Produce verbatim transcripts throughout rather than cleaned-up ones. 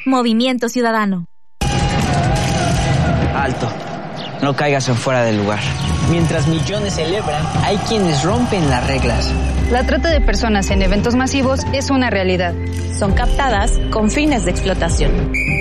Movimiento Ciudadano. Alto. No caigas en fuera del lugar. Mientras millones celebran, hay quienes rompen las reglas. La trata de personas en eventos masivos es una realidad. Son captadas con fines de explotación.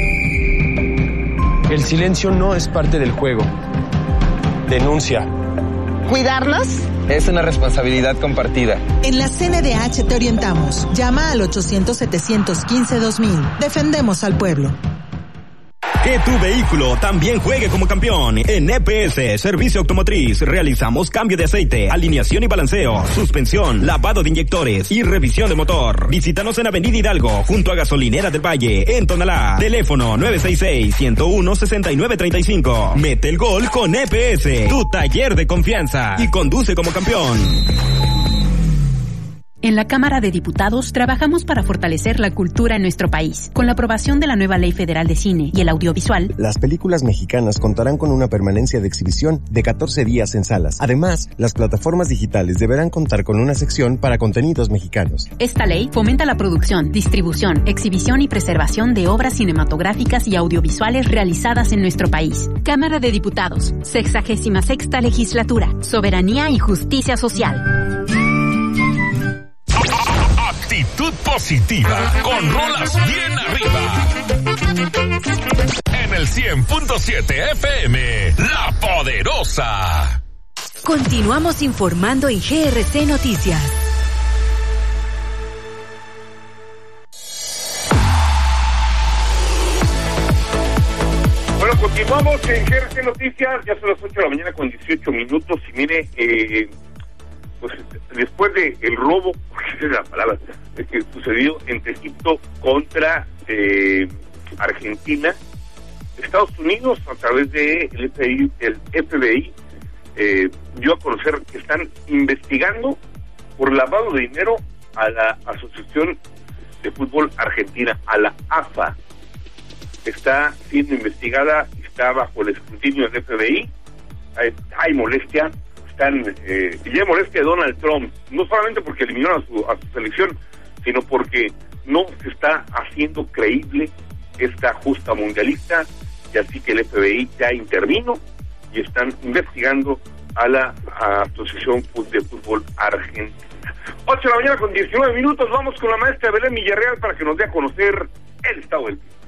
El silencio no es parte del juego. Denuncia. ¿Cuidarnos? Es una responsabilidad compartida. En la C N D H te orientamos. Llama al ochocientos, setecientos quince, dos mil. Defendemos al pueblo. Que tu vehículo también juegue como campeón. En E P S, Servicio Automotriz, realizamos cambio de aceite, alineación y balanceo, suspensión, lavado de inyectores y revisión de motor. Visítanos en Avenida Hidalgo, junto a Gasolinera del Valle, en Tonalá. Teléfono nueve seis seis, uno cero uno, seis nueve tres cinco. Mete el gol con E P S, tu taller de confianza, y conduce como campeón. En la Cámara de Diputados trabajamos para fortalecer la cultura en nuestro país. Con la aprobación de la nueva Ley Federal de Cine y el Audiovisual, las películas mexicanas contarán con una permanencia de exhibición de catorce días en salas. Además, las plataformas digitales deberán contar con una sección para contenidos mexicanos. Esta ley fomenta la producción, distribución, exhibición y preservación de obras cinematográficas y audiovisuales realizadas en nuestro país. Cámara de Diputados, sexagésima sexta Legislatura, Soberanía y Justicia Social. Actitud positiva, con rolas bien arriba. En el cien punto siete F M, La Poderosa. Continuamos informando en G R C Noticias. Bueno, continuamos en G R C Noticias. Ya son las ocho de la mañana con dieciocho minutos. Y mire, eh... pues después de el robo, esa es la palabra, que sucedió entre Egipto contra eh, Argentina, Estados Unidos, a través de el F B I, el F B I eh, dio a conocer que están investigando por lavado de dinero a la Asociación de Fútbol Argentina, a la A F A. Está siendo investigada, está bajo el escrutinio del F B I. Hay, hay molestia. Están, eh, y ya molestia a Donald Trump, no solamente porque eliminó a su, a su selección, sino porque no se está haciendo creíble esta justa mundialista, y así que el F B I ya intervino y están investigando a la a Asociación de Fútbol Argentina. ocho de la mañana con diecinueve minutos, vamos con la maestra Belén Villarreal para que nos dé a conocer el estado del tiempo.